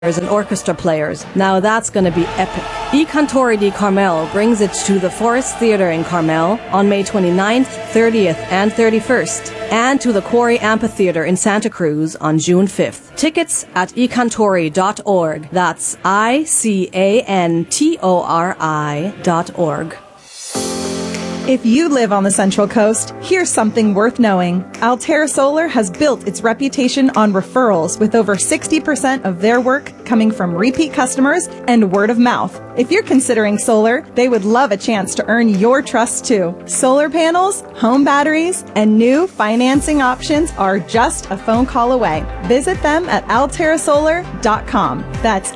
and orchestra players. Now that's going to be epic. I Cantori di Carmel brings it to the Forest Theatre in Carmel on May 29th, 30th, and 31st, and to the Quarry Amphitheatre in Santa Cruz on June 5th. Tickets at icantori.org. That's ICANTORI.org. If you live on the Central Coast, here's something worth knowing. Altera Solar has built its reputation on referrals, with over 60% of their work coming from repeat customers and word of mouth. If you're considering solar, they would love a chance to earn your trust too. Solar panels, home batteries, and new financing options are just a phone call away. Visit them at alterasolar.com. That's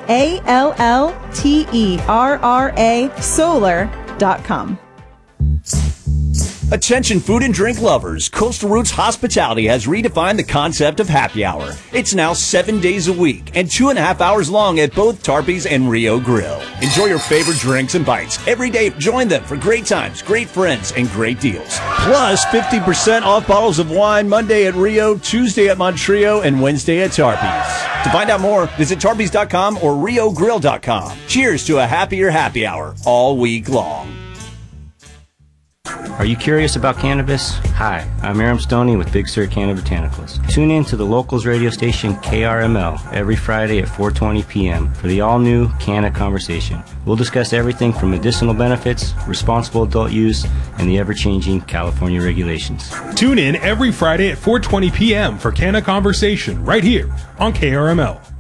ALLTERRA solar.com. Attention food and drink lovers, Coastal Roots Hospitality has redefined the concept of happy hour. It's now 7 days a week and 2.5 hours long at both Tarpey's and Rio Grill. Enjoy your favorite drinks and bites every day. Join them for great times, great friends, and great deals. Plus 50% off bottles of wine Monday at Rio, Tuesday at Montreal, and Wednesday at Tarpey's. To find out more, visit tarpeys.com or riogrill.com. Cheers to a happier happy hour all week long. Are you curious about cannabis? Hi, I'm Aram Stoney with Big Sur Canna Botanicals. Tune in to the locals radio station KRML every Friday at 4:20 p.m. for the all-new Canna Conversation. We'll discuss everything from medicinal benefits, responsible adult use, and the ever-changing California regulations. Tune in every Friday at 4:20 p.m. for Canna Conversation right here on KRML.